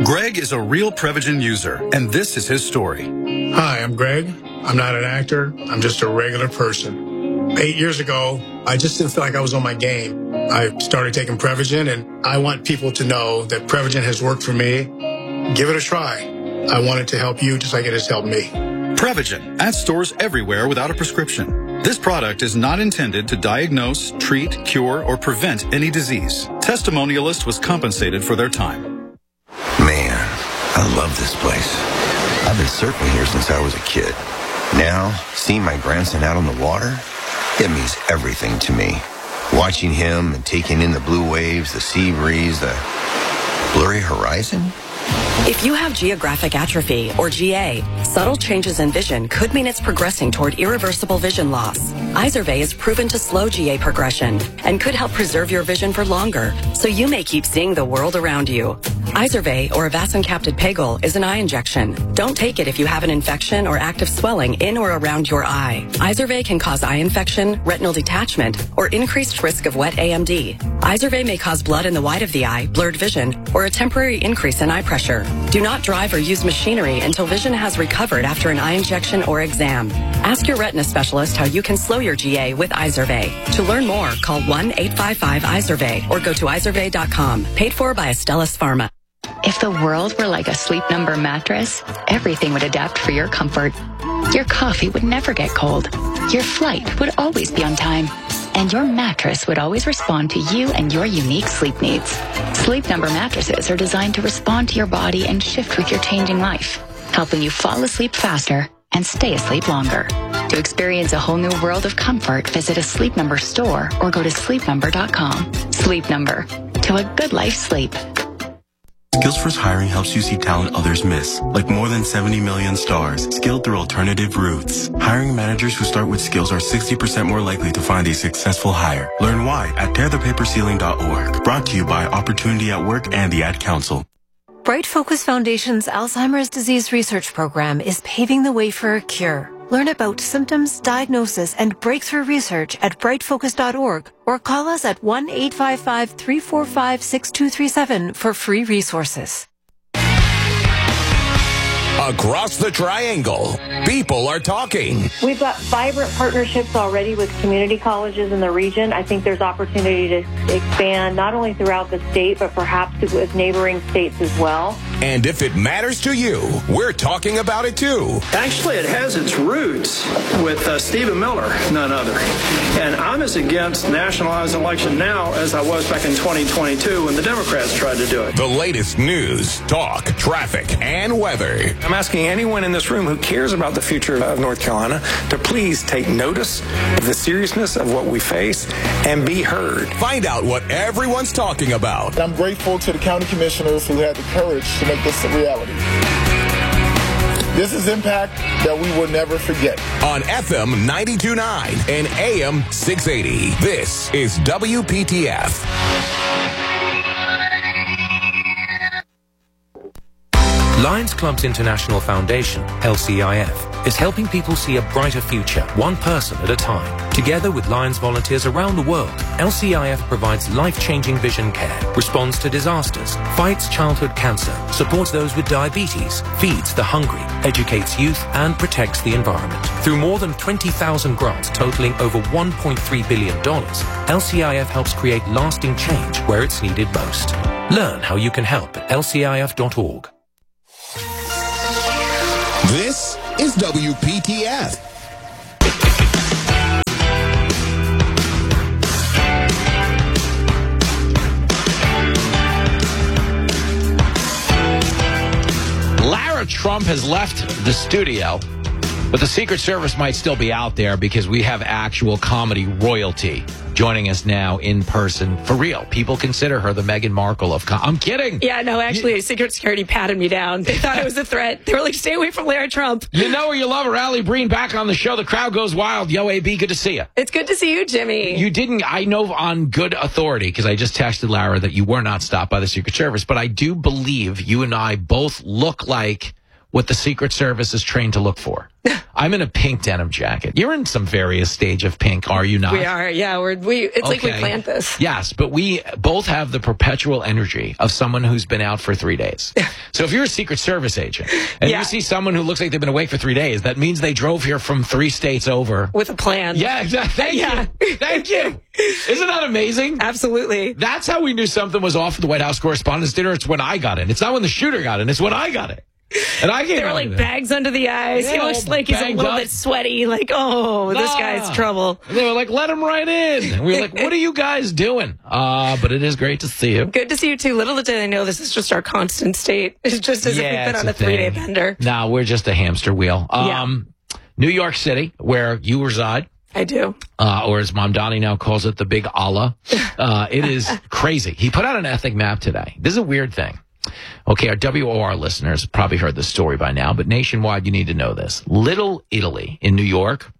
Greg is a real Prevagen user, and this is his story. Hi, I'm Greg. I'm not an actor. I'm just a regular person. 8 years ago, I just didn't feel like I was on my game. I started taking Prevagen, and I want people to know that Prevagen has worked for me. Give it a try. I want it to help you just like it has helped me. Prevagen, at stores everywhere without a prescription. This product is not intended to diagnose, treat, cure, or prevent any disease. Testimonialist was compensated for their time. Man, I love this place. I've been surfing here since I was a kid. Now, seeing my grandson out on the water, it means everything to me. Watching him and taking in the blue waves, the sea breeze, the blurry horizon. If you have geographic atrophy, or GA, subtle changes in vision could mean it's progressing toward irreversible vision loss. Izervay is proven to slow GA progression and could help preserve your vision for longer, so you may keep seeing the world around you. Izervay, or avacincaptad pegol, is an eye injection. Don't take it if you have an infection or active swelling in or around your eye. Izervay can cause eye infection, retinal detachment, or increased risk of wet AMD. Izervay may cause blood in the white of the eye, blurred vision, or a temporary increase in eye pressure. Do not drive or use machinery until vision has recovered after an eye injection or exam. Ask your retina specialist how you can slow your GA with Izervay. To learn more, call 1-855-IZERVAY or go to izervay.com. Paid for by Astellas Pharma. If the world were like a Sleep Number mattress, everything would adapt for your comfort. Your coffee would never get cold. Your flight would always be on time. And your mattress would always respond to you and your unique sleep needs. Sleep Number mattresses are designed to respond to your body and shift with your changing life, helping you fall asleep faster and stay asleep longer. To experience a whole new world of comfort, visit a Sleep Number store or go to sleepnumber.com. Sleep Number. To a good life sleep. Skills First Hiring helps you see talent others miss, like more than 70 million stars, skilled through alternative routes. Hiring managers who start with skills are 60% more likely to find a successful hire. Learn why at tearthepaperceiling.org. Brought to you by Opportunity at Work and the Ad Council. Bright Focus Foundation's Alzheimer's Disease Research Program is paving the way for a cure. Learn about symptoms, diagnosis, and breakthrough research at brightfocus.org or call us at 1-855-345-6237 for free resources. Across the triangle, people are talking. We've got vibrant partnerships already with community colleges in the region. I think there's opportunity to expand not only throughout the state, but perhaps with neighboring states as well. And if it matters to you, we're talking about it too. Actually, it has its roots with Stephen Miller, none other. And I'm as against nationalized election now as I was back in 2022 when the Democrats tried to do it. The latest news, talk, traffic, and weather. I'm asking anyone in this room who cares about the future of North Carolina to please take notice of the seriousness of what we face and be heard. Find out what everyone's talking about. I'm grateful to the county commissioners who had the courage to make this a reality. This is impact that we will never forget. On FM 92.9 and AM 680, this is WPTF. Lions Clubs International Foundation, LCIF, is helping people see a brighter future, one person at a time. Together with Lions volunteers around the world, LCIF provides life-changing vision care, responds to disasters, fights childhood cancer, supports those with diabetes, feeds the hungry, educates youth, and protects the environment. Through more than 20,000 grants totaling over $1.3 billion, LCIF helps create lasting change where it's needed most. Learn how you can help at lcif.org. This is WPTF. Lara Trump has left the studio, but the Secret Service might still be out there because we have actual comedy royalty joining us now in person. For real, people consider her the Meghan Markle of I'm kidding. Yeah, no, actually, Secret Security patted me down. They thought it was a threat. They were like, stay away from Lara Trump. You know her, you love her. Allie Breen back on the show. The crowd goes wild. Yo, AB, good to see you. It's good to see you, Jimmy. You didn't, I know on good authority, because I just texted Lara that you were not stopped by the Secret Service, but I do believe you and I both look like what the Secret Service is trained to look for. I'm in a pink denim jacket. You're in some various stage of pink, are you not? We are, yeah. It's like we planned this. Yes, but we both have the perpetual energy of someone who's been out for 3 days. So if you're a Secret Service agent and you see someone who looks like they've been awake for 3 days, that means they drove here from 3 states over. With a plan. Yeah, exactly. Thank you. Thank you. Isn't that amazing? Absolutely. That's how we knew something was off at the White House Correspondents' Dinner. It's when I got in. It's not when the shooter got in. It's when I got in. And I there were like bags under the eyes. He looks like he's a little bit sweaty. Like, this guy's trouble. They were like, let him right in. And we were like, what are you guys doing? But it is great to see you. Good to see you too. Little did I know this is just our constant state. It's just as if we've been on a 3-day bender. No, we're just a hamster wheel. New York City, where you reside. I do. Or as Mamdani now calls it, the Big Allah. It is crazy. He put out an ethnic map today. This is a weird thing. Okay, our WOR listeners probably heard this story by now, but nationwide, you need to know this. Little Italy in New York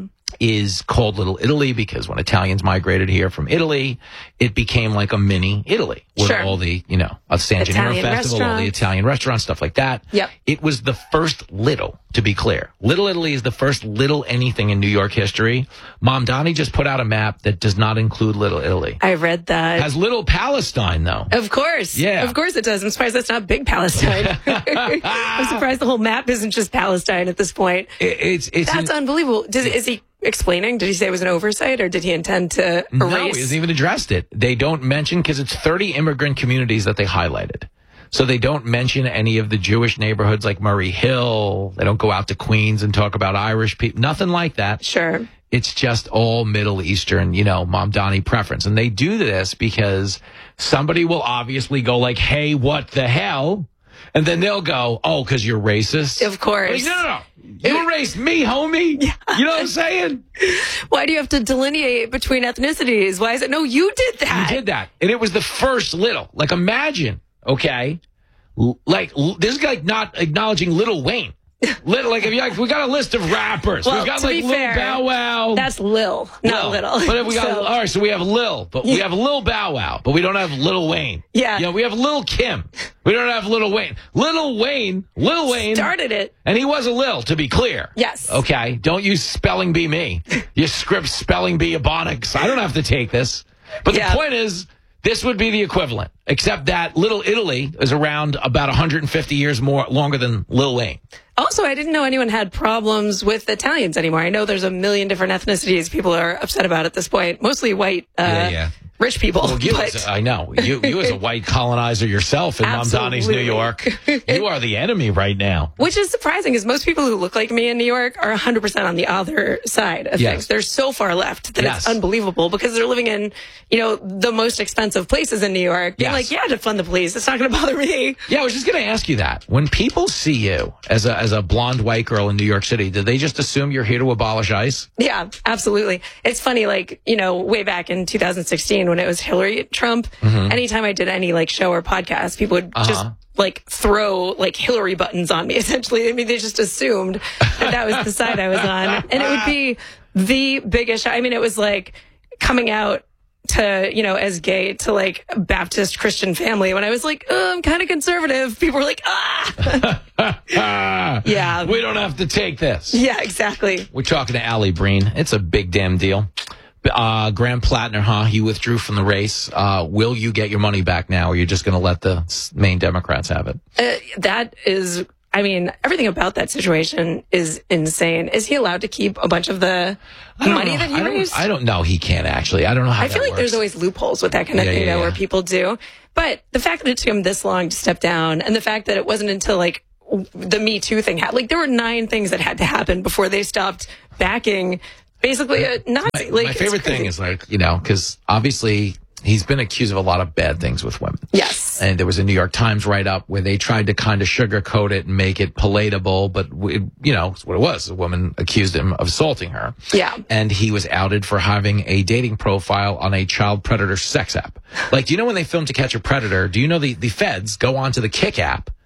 is called Little Italy because when Italians migrated here from Italy, it became like a mini Italy with all the, a San Gennaro Festival, all the Italian restaurants, stuff like that. Yep. It was the first little, to be clear. Little Italy is the first little anything in New York history. Mamdani just put out a map that does not include Little Italy. I read that. Has Little Palestine, though. Of course. Yeah. Of course it does. I'm surprised that's not Big Palestine. I'm surprised the whole map isn't just Palestine at this point. That's unbelievable. Is he explaining? Did he say it was an oversight, or did he intend to erase? No, he hasn't even addressed it. They don't mention, because it's 30 immigrant communities that they highlighted. So they don't mention any of the Jewish neighborhoods like Murray Hill. They don't go out to Queens and talk about Irish people. Nothing like that. Sure. It's just all Middle Eastern, Mamdani preference. And they do this because somebody will obviously go like, hey, what the hell? And then they'll go, because you're racist? Of course. Like, no. You erased me, homie. Yeah. You know what I'm saying? Why do you have to delineate between ethnicities? Why is it? No, you did that. You did that. And it was the first little. Like, imagine, okay? Like, this is like not acknowledging Lil Wayne. If we got a list of rappers. Well, we've got to like be Lil fair, Bow Wow. That's Lil, not Little. But if we got, all right, so we have Lil, but we have Lil Bow Wow, but we don't have Lil Wayne. Yeah. We have Lil Kim. We don't have Lil Wayne. Lil Wayne started it. And he was a Lil, to be clear. Yes. Okay. Don't use spelling bee me. You script spelling bee ebonics. I don't have to take this. But the point is, this would be the equivalent, except that Little Italy is around about 150 years longer than Lil Wayne. Also, I didn't know anyone had problems with Italians anymore. I know there's a million different ethnicities people are upset about at this point. Mostly white, rich people. Well, I know. You as a white colonizer yourself in Mamdani's New York, you are the enemy right now. Which is surprising, because most people who look like me in New York are 100% on the other side of things. They're so far left that it's unbelievable, because they're living in, the most expensive places in New York. Being like, defund the police. It's not going to bother me. Yeah, I was just going to ask you that. When people see you as a blonde white girl in New York City, do they just assume you're here to abolish ICE? Yeah, absolutely. It's funny, way back in 2016 when it was Hillary Trump, anytime I did any show or podcast, people would just throw Hillary buttons on me, essentially. I mean, they just assumed that was the side I was on. And it would be the biggest, it was coming out to, as gay to a Baptist Christian family. When I was I'm kind of conservative, people were like, yeah. We don't have to take this. Yeah, exactly. We're talking to Allie Breen. It's a big damn deal. Graham Plattner, he withdrew from the race. Will you get your money back now, or are you just going to let the main Democrats have it? That is, everything about that situation is insane. Is he allowed to keep a bunch of the money that he raised? I don't know. He can't actually. I don't know how I feel like there's always loopholes with that kind of thing, where people do. But the fact that it took him this long to step down, and the fact that it wasn't until the Me Too thing happened, there were 9 things that had to happen before they stopped backing basically a Nazi. My favorite thing is because obviously he's been accused of a lot of bad things with women. Yes. And there was a New York Times write-up where they tried to kind of sugarcoat it and make it palatable, but it's what it was. A woman accused him of assaulting her. Yeah. And he was outed for having a dating profile on a child predator sex app. Do you know when they film To Catch a Predator, do you know the feds go onto the Kick app?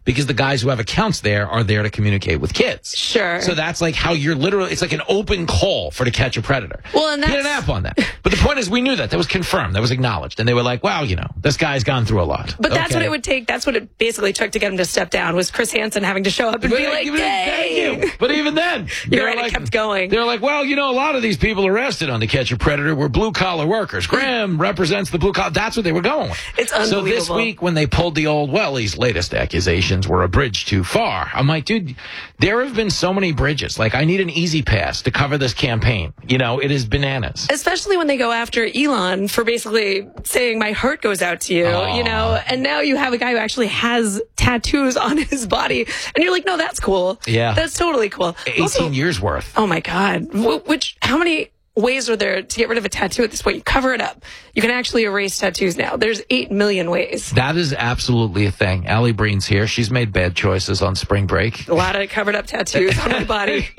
because the guys who have accounts there are there to communicate with kids. Sure. So that's like how you're literally, it's like an open call for To Catch a Predator. Well, and he had an app on that. But the point is, we knew that. That was confirmed. That was acknowledged. And they were like, wow, you know, this guy's gone through a lot. But that's what it would take. That's what it basically took to get him to step down, was Chris Hansen having to show up and be like, thank you. But even then, you're right, it kept going. They're like, well, you know, a lot of these people arrested on To Catch a Predator were blue-collar workers. Graham represents the blue-collar. That's what they were going with. It's unbelievable. So this week, when they pulled the old, well, these latest accusations were a bridge too far, I'm like, dude, there have been so many bridges. Like, I need an easy pass to cover this campaign. You know, it is bananas. Especially when they go after Elon for basically saying my heart goes out to you, you know, and now you have a guy who actually has tattoos on his body, and you're like, no, that's cool. Yeah. That's totally cool. 18 years worth. Oh my God. How many ways are there to get rid of a tattoo at this point? You cover it up. You can actually erase tattoos now. There's 8 million ways. That is absolutely a thing. Allie Breen's here. She's made bad choices on spring break. A lot of covered up tattoos on my body.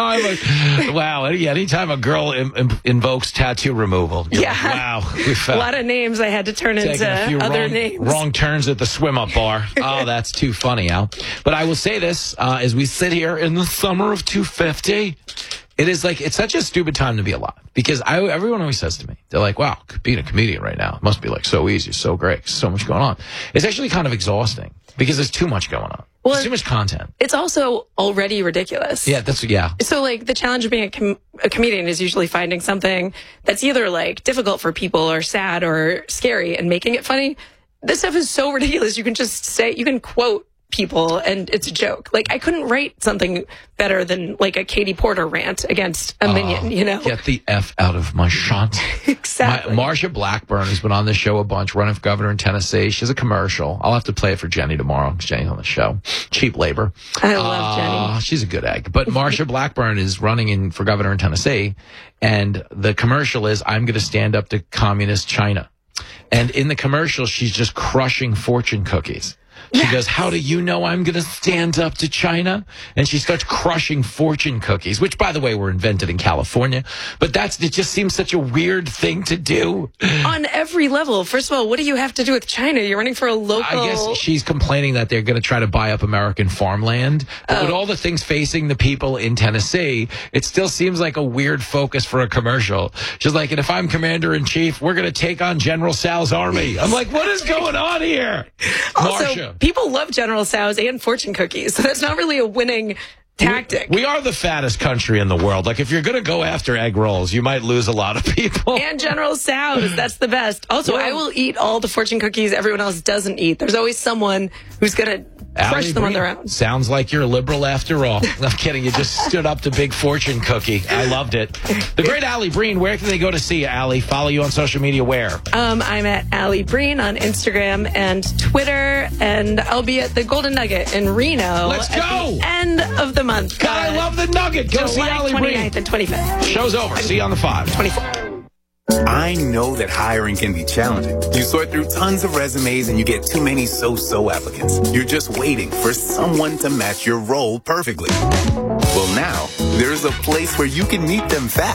Anytime a girl invokes tattoo removal, you're like, wow. A lot of names I had to turn into other names. Wrong turns at the swim-up bar. Oh, that's too funny, Al. But I will say this, as we sit here in the summer of 250, it is like, it's such a stupid time to be alive, because everyone always says to me, they're like, wow, being a comedian right now must be like so easy, so great, so much going on. It's actually kind of exhausting because there's too much going on. Well, there's too much content. It's also already ridiculous. Yeah, So like the challenge of being a comedian is usually finding something that's either like difficult for people or sad or scary and making it funny. This stuff is so ridiculous. You can just say, you can quote people and it's a joke. Like, I couldn't write something better than like a Katie Porter rant against a minion, you know? Get the F out of my shot. Exactly. Marsha Blackburn has been on this show a bunch, running for governor in Tennessee. She has a commercial. I'll have to play it for Jenny tomorrow because Jenny's on the show. Cheap labor. I love Jenny. She's a good egg. But Marsha Blackburn is running for governor in Tennessee, and the commercial is, I'm going to stand up to communist China. And in the commercial, she's just crushing fortune cookies. She goes, how do you know I'm going to stand up to China? And she starts crushing fortune cookies, which, by the way, were invented in California. But it just seems such a weird thing to do. On every level. First of all, what do you have to do with China? You're running for a local... I guess she's complaining that they're going to try to buy up American farmland. But with all the things facing the people in Tennessee, it still seems like a weird focus for a commercial. She's like, and if I'm commander-in-chief, we're going to take on General Sal's army. I'm like, what is going on here? Also, Marsha. People love General Tso's and fortune cookies, so that's not really a winning tactic. We are the fattest country in the world. Like, if you're going to go after egg rolls, you might lose a lot of people. And General Tso's, that's the best. Also, I will eat all the fortune cookies everyone else doesn't eat. There's always someone who's going to crush them on their own. Sounds like you're a liberal after all. I'm kidding. You just stood up to Big Fortune Cookie. I loved it. The great Allie Breen. Where can they go to see you, Allie? Follow you on social media where? I'm at Allie Breen on Instagram and Twitter, and I'll be at the Golden Nugget in Reno. Let's go! At the end of the month. God, I love the Nugget. Go see Allie Breen. 29th and 25th. Show's over. See you on the 5. 24. I know that hiring can be challenging. You sort through tons of resumes and you get too many so-so applicants. You're just waiting for someone to match your role perfectly. Well, now, there's a place where you can meet them fast.